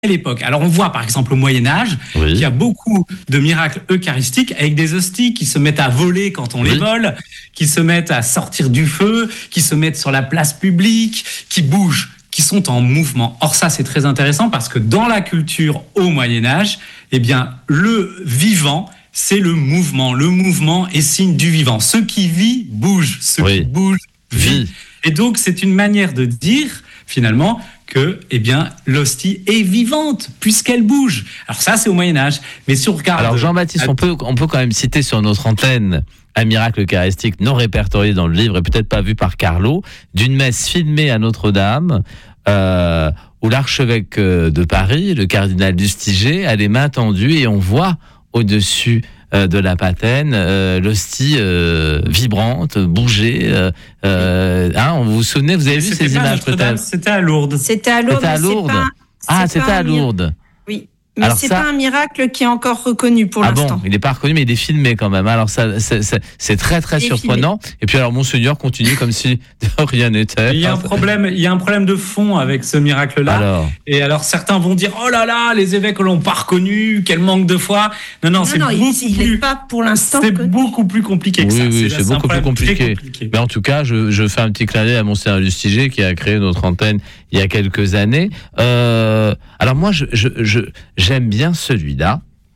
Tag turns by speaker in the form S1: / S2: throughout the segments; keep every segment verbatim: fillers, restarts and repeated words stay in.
S1: époque. Alors on voit par exemple au Moyen-Âge oui. qu'il y a beaucoup de miracles eucharistiques avec des hosties qui se mettent à voler quand on oui. les vole, qui se mettent à sortir du feu, qui se mettent sur la place publique, qui bougent, qui sont en mouvement. Or ça c'est très intéressant parce que dans la culture au Moyen-Âge, eh bien le vivant c'est le mouvement. Le mouvement est signe du vivant. Ce qui vit bouge, ce oui. qui bouge vit. Et donc c'est une manière de dire finalement que, eh bien, l'hostie est vivante puisqu'elle bouge. Alors ça, c'est au Moyen-Âge. Mais si on regarde...
S2: Alors Jean-Baptiste, on peut, on peut quand même citer sur notre antenne un miracle eucharistique non répertorié dans le livre et peut-être pas vu par Carlo, d'une messe filmée à Notre-Dame, euh, où l'archevêque de Paris, le cardinal Lustiger, a les mains tendues et on voit au-dessus Euh, de la patène, euh, l'hostie euh, vibrante, bouger. Euh, euh, hein, vous vous souvenez, vous avez vu
S1: c'était
S2: ces images peut-être ?
S1: C'était à Lourdes.
S3: C'était à Lourdes.
S2: C'était à Lourdes.
S3: Pas,
S2: ah, c'était à Lourdes.
S3: Oui. Mais
S2: alors
S3: c'est
S2: ça...
S3: pas un miracle qui est encore reconnu pour
S2: ah
S3: l'instant.
S2: Ah bon, il n'est pas reconnu, mais il est filmé quand même. Alors ça, c'est, c'est, c'est très très il surprenant. Et puis alors Monseigneur continue comme si rien n'était.
S1: Il y a un problème, il y a un problème de fond avec ce miracle-là.
S2: Alors.
S1: Et alors certains vont dire oh là là, les évêques l'ont pas reconnu, quel manque de foi. Non non, non c'est
S3: non,
S1: beaucoup
S3: il,
S1: plus.
S3: Il pas pour l'instant.
S1: C'est
S3: que...
S1: beaucoup plus compliqué que
S2: oui,
S1: ça.
S2: Oui,
S1: c'est,
S2: c'est, c'est beaucoup plus compliqué. compliqué. Mais en tout cas, je, je fais un petit clin d'œil à Monseigneur Lustiger qui a créé notre antenne il y a quelques années. Euh, alors moi, je, je, je, j'aime bien celui-là.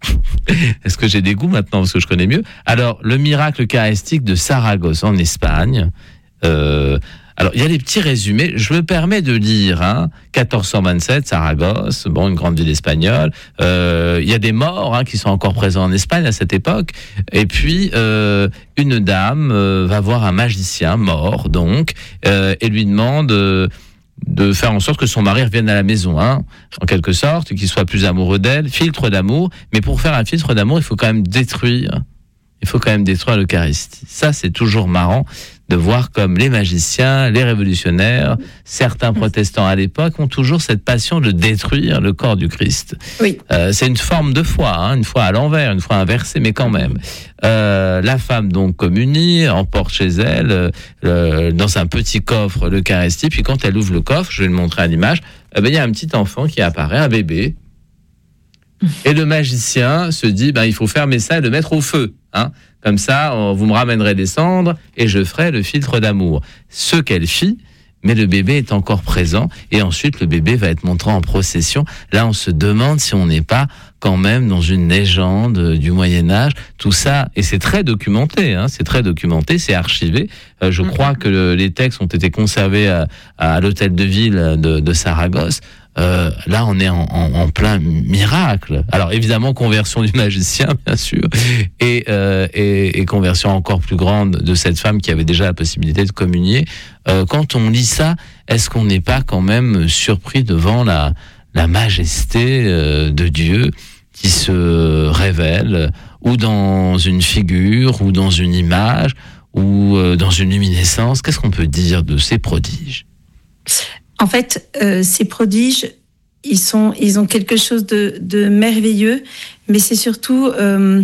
S2: Est-ce que j'ai des goûts maintenant parce que je connais mieux ? Alors, le miracle eucharistique de Saragosse en Espagne. Euh, alors, il y a des petits résumés. Je me permets de lire. Hein, quatorze cent vingt-sept, Saragosse, bon, une grande ville espagnole. Euh, il y a des morts hein, qui sont encore présents en Espagne à cette époque. Et puis, euh, une dame euh, va voir un magicien mort, donc, euh, et lui demande... Euh, de faire en sorte que son mari revienne à la maison, hein, en quelque sorte, qu'il soit plus amoureux d'elle, filtre d'amour. Mais pour faire un filtre d'amour, il faut quand même détruire, il faut quand même détruire l'Eucharistie. Ça, c'est toujours marrant de voir comme les magiciens, les révolutionnaires, certains protestants à l'époque ont toujours cette passion de détruire le corps du Christ.
S3: Oui.
S2: Euh, c'est une forme de foi, hein, une foi à l'envers, une foi inversée, mais quand même. Euh, la femme donc communie, emporte chez elle, euh, dans un petit coffre, l'Eucharistie, puis quand elle ouvre le coffre, je vais le montrer à l'image, eh ben, il y a un petit enfant qui apparaît, un bébé, et le magicien se dit, ben, il faut fermer ça et le mettre au feu, hein. Comme ça, vous me ramènerez des cendres et je ferai le filtre d'amour. Ce qu'elle fit, mais le bébé est encore présent. Et ensuite, le bébé va être montré en procession. Là, on se demande si on n'est pas quand même dans une légende du Moyen-Âge. Tout ça, et c'est très documenté, hein, c'est très documenté, c'est archivé. Euh, je crois que le, les textes ont été conservés à, à l'hôtel de ville de, de Saragosse. Euh, là, on est en, en, en plein miracle. Alors, évidemment, conversion du magicien, bien sûr, et, euh, et, et conversion encore plus grande de cette femme qui avait déjà la possibilité de communier. Euh, quand on lit ça, est-ce qu'on n'est pas quand même surpris devant la, la majesté euh, de Dieu qui se révèle, ou dans une figure, ou dans une image, ou euh, dans une luminescence ? Qu'est-ce qu'on peut dire de ces prodiges ?
S3: En fait, euh, ces prodiges, ils sont, ils ont quelque chose de, de merveilleux, mais c'est surtout, euh,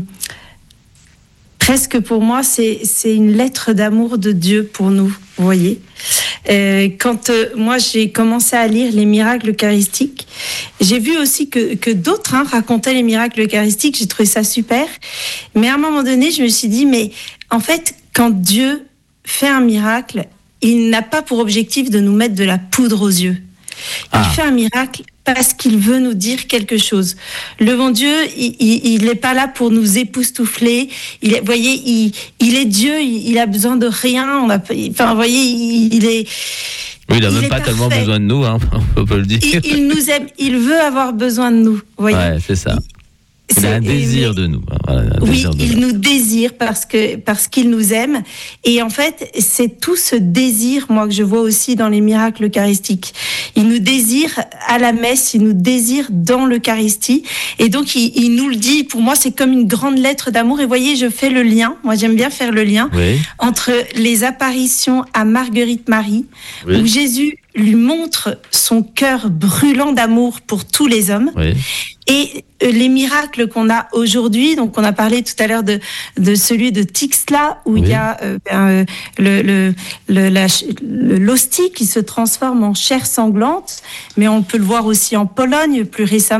S3: presque pour moi, c'est, c'est une lettre d'amour de Dieu pour nous, vous voyez. Euh, quand euh, moi j'ai commencé à lire les miracles eucharistiques, j'ai vu aussi que, que d'autres hein, racontaient les miracles eucharistiques, j'ai trouvé ça super, mais à un moment donné, je me suis dit, mais en fait, quand Dieu fait un miracle, il n'a pas pour objectif de nous mettre de la poudre aux yeux. Il ah. fait un miracle parce qu'il veut nous dire quelque chose. Le bon Dieu, il n'est pas là pour nous époustoufler. Il est, vous voyez, il, il est Dieu, il, il a besoin de rien. On a, enfin, vous voyez, il, il est...
S2: Oui, il n'a même pas parfait. Tellement besoin de nous, hein, on peut le dire.
S3: Il, il nous aime, il veut avoir besoin de nous, vous voyez.
S2: Ouais, c'est ça. Il a un désir mais, de nous. Voilà, un
S3: oui,
S2: désir de
S3: il
S2: nous.
S3: nous désire parce que parce qu'il nous aime. Et en fait, c'est tout ce désir, moi, que je vois aussi dans les miracles eucharistiques. Il nous désire à la messe, il nous désire dans l'Eucharistie. Et donc, il, il nous le dit. Pour moi, c'est comme une grande lettre d'amour. Et voyez, je fais le lien. Moi, j'aime bien faire le lien
S2: oui.
S3: entre les apparitions à Marguerite Marie, oui. où Jésus lui montre son cœur brûlant d'amour pour tous les hommes.
S2: Oui.
S3: Et les miracles qu'on a aujourd'hui, donc on a parlé tout à l'heure de, de celui de Tixla, où oui. il y a euh, ben, le, le, le, la, le, l'hostie qui se transforme en chair sanglante, mais on peut le voir aussi en Pologne plus récemment.